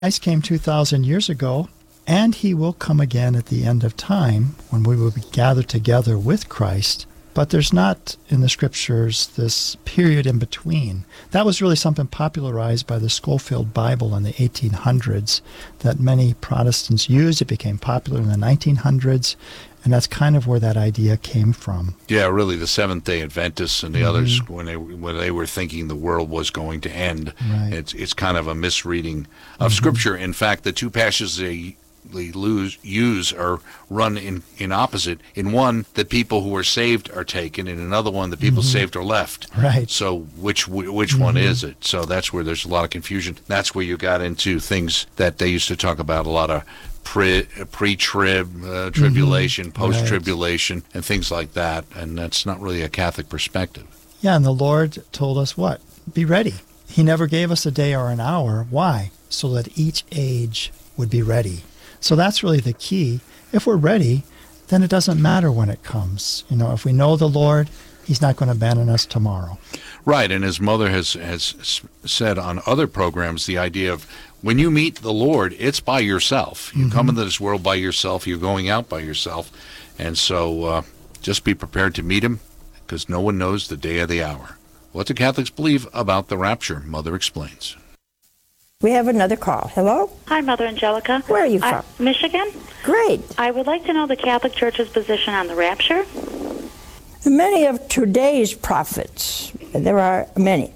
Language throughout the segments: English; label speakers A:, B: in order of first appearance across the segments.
A: Christ came 2,000 years ago, and he will come again at the end of time when we will be gathered together with Christ. But there's not in the scriptures this period in between. That was really something popularized by the Schofield Bible in the 1800s that many Protestants used. It became popular in the 1900s, and that's kind of where that idea came from.
B: Yeah, really, the Seventh-day Adventists and the others, when they were thinking the world was going to end, it's kind of a misreading of Scripture. In fact, the two passages they use are run in opposite. In one, the people who are saved are taken. In another one, the people saved are left.
A: Right.
B: So which one is it? So that's where there's a lot of confusion. That's where you got into things that they used to talk about, a lot of pre-trib, tribulation, post-tribulation, and things like that. And that's not really a Catholic perspective.
A: Yeah, and the Lord told us what? Be ready. He never gave us a day or an hour. Why? So that each age would be ready. So that's really the key. If we're ready, then it doesn't matter when it comes. You know, if we know the Lord, he's not going to abandon us tomorrow.
B: Right, and as Mother has said on other programs, the idea of when you meet the Lord, it's by yourself. You come into this world by yourself. You're going out by yourself. And so just be prepared to meet him, because no one knows the day or the hour. What do Catholics believe about the rapture? Mother explains.
C: We have another call. Hello?
D: Hi, Mother Angelica.
C: Where are you from?
D: Michigan.
C: Great.
D: I would like to know the Catholic Church's position on the rapture.
C: Many of today's prophets, there are many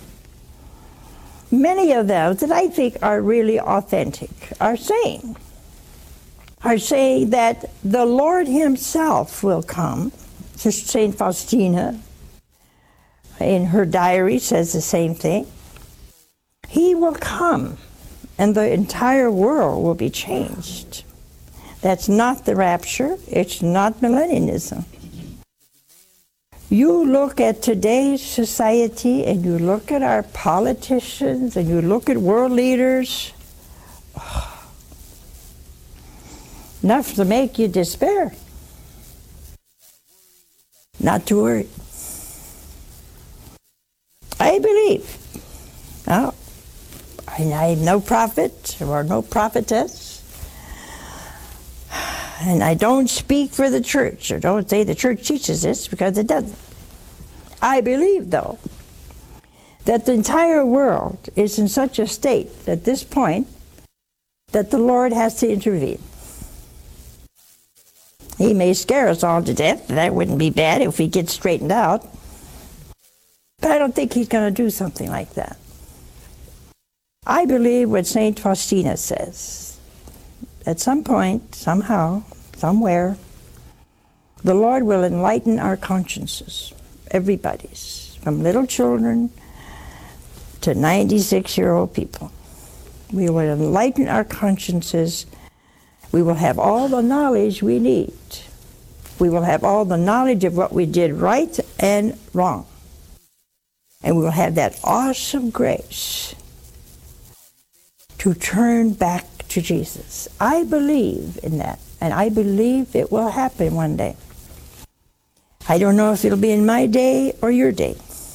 C: of them that I think are really authentic, are saying that the Lord himself will come. St. Faustina, in her diary, says the same thing. He will come, and the entire world will be changed. That's not the rapture. It's not millennialism. You look at today's society, and you look at our politicians, and you look at world leaders, enough to make you despair. Not to worry. I believe. Now, I am no prophet or no prophetess, and I don't speak for the church, or don't say the church teaches this, because it doesn't. I believe, though, that the entire world is in such a state at this point that the Lord has to intervene. He may scare us all to death. That wouldn't be bad if we get straightened out. But I don't think he's going to do something like that. I believe what St. Faustina says. At some point, somehow, somewhere, the Lord will enlighten our consciences, everybody's, from little children to 96-year-old people. We will enlighten our consciences. We will have all the knowledge we need. We will have all the knowledge of what we did right and wrong. And we will have that awesome grace to turn back to Jesus. I believe in that, and I believe it will happen one day. I don't know if it'll be in my day or your day.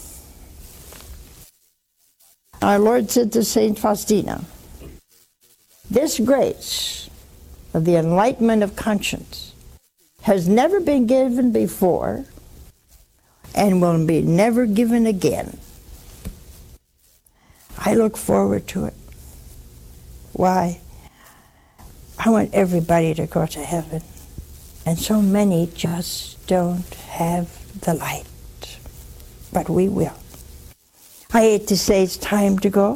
C: Our Lord said to St. Faustina, this grace of the enlightenment of conscience has never been given before and will be never given again. I look forward to it. Why? I want everybody to go to heaven. And so many just don't have the light. But we will. I hate to say it's time to go.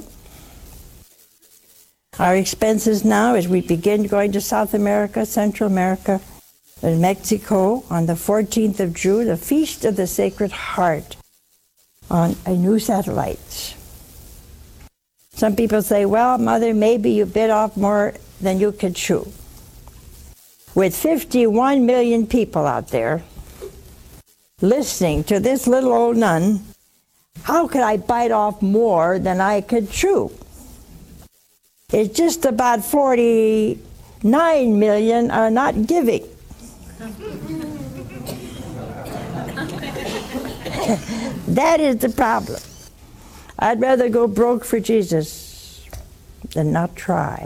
C: Our expenses now, as we begin going to South America, Central America, and Mexico on the 14th of June, the Feast of the Sacred Heart, on a new satellite. Some people say, well, Mother, maybe you bit off more than you could chew. With 51 million people out there listening to this little old nun, how could I bite off more than I could chew? It's just about 49 million are not giving. That is the problem. I'd rather go broke for Jesus than not try.